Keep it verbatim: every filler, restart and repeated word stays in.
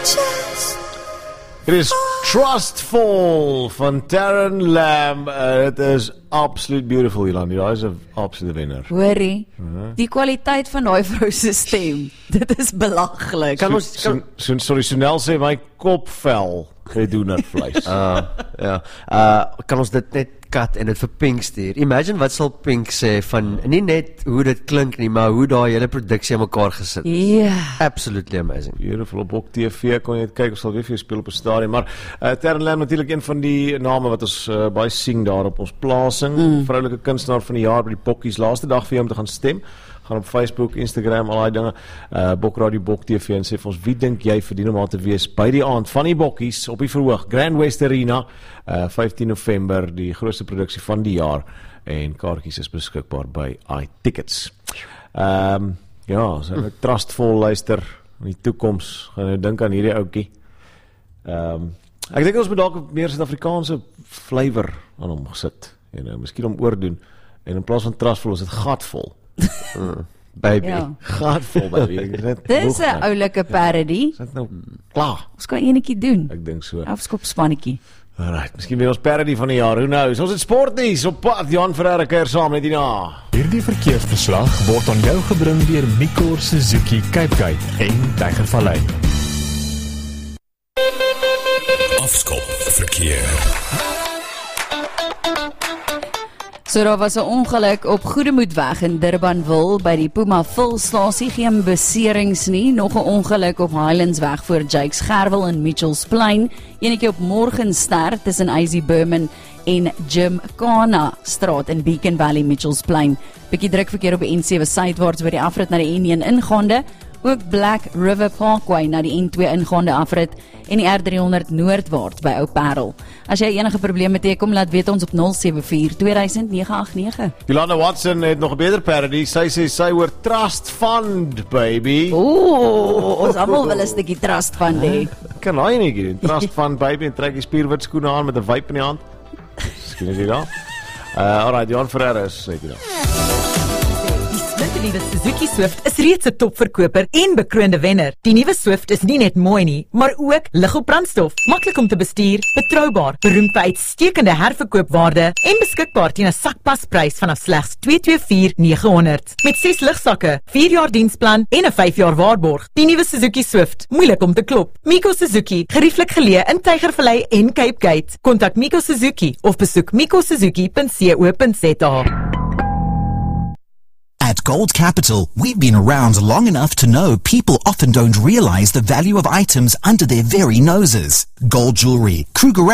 It is Trustful van Taryn Lamb. Uh, it is absolute beautiful, Jolandi. Daar is 'n absolute wenner. Hoorie, die kwaliteit van daai vrou se stem, dit is belaglik. Kan ons kan, so, sorry, Sonel sê my kopvel gedoen het vleis. Uh, ja. Uh, kan ons dit net kat en dit vir Pink stuur? Imagine wat sal Pink sê van, nie net hoe dit klink nie, maar hoe daai hele produksie aan mekaar gesit. Ja. Yeah. Absolutely amazing. Beautiful, op Bok T V kon jy dit kyk, ons sal weer vir jou speel op 'n stadion, maar uh, Taryn Lamb natuurlik een van die name wat ons uh, baie sien daar op ons plasing, mm. vroulike kunstenaar van die jaar by die Bokkies, laaste dag vir jou om te gaan stem, gaan op Facebook, Instagram, al die dinge, uh, Bok Radio, Bok T V en sê vir ons, wie dink jy verdien om daar te wees by die aand van die Bokkies op die verhoog, Grand West Arena, uh, vyftien November, die grootste produksie van die jaar, en kaartjies is beskikbaar by iTickets. Um, ja, so ek trustful luister in die toekoms, gaan nou dink aan hierdie oukie. Um, ek dink ons moet dalk meer Suid-Afrikaanse flavor aan hom gesit, en nou, miskien om oordoen, en in plaas van trustful is dit gatvol. Uh, baby, ja. gatvol baby. Dis 'n oulike parody. Is dit nou klaar? Ons kan enetjie doen. Ek dink so. Afskop spannetjie. Alright, miskien weer ons parody van die jaar, who knows? Ons het sportnuus op pad, Jan Ferreira keer saam net hierna. Hierdie verkeersverslag word aan jou gebring deur Mikor Suzuki Cape Gate en Tygervallei. Afskop verkeer. So daar was 'n ongeluk op Goedemoedweg in Durbanville by die Puma Vulstasie, geen beserings nie, nog 'n ongeluk op Highlandsweg voor Jakes Gerwel in Mitchells Plain, enetjie op Morgenster tussen I C Berman en Jim Kana straat in Beacon Valley, Mitchells Plain. Bietjie druk verkeer op die N sewe suidwaarts by die afrit na die N een ingaande, ook Black River Parkway na die N twee ingaande afrit en die R driehonderd noordwaarts by Ou Parel. As jy enige probleme teekom, laat weet ons op nul sewe vier twee nege agt nege. Yolanda Watson het nog 'n beter parody. Sy sê sy hoor Trust Fund, baby. Ooh, ons almal wil 'n stukkie Trust Fund hê. Kan hy nie doen. Trust Fund, baby, en trek die spierwit skoene aan met 'n wyp in die hand. Skien jy daar? Uh, alright, Jan Ferreira is net daar. Die nuwe Suzuki Swift is reeds 'n topverkoper en bekroonde wenner. Die nuwe Swift is nie net mooi nie, maar ook lig op brandstof, maklik om te bestuur, betroubaar, beroemd vir uitstekende herverkoopwaarde en beskikbaar teen 'n sakpasprys vanaf slegs twee twee vier nege honderd. Met ses ligsakke, vier jaar diensplan en 'n vyf jaar waarborg. Die nuwe Suzuki Swift, moeilik om te klop. Miko Suzuki, gerieflik geleë in Tygervallei en Cape Gate. Kontak Miko Suzuki of besoek miko suzuki punt co punt za. At Gold Capital, we've been around long enough to know people often don't realize the value of items under their very noses. Gold jewelry, Kruger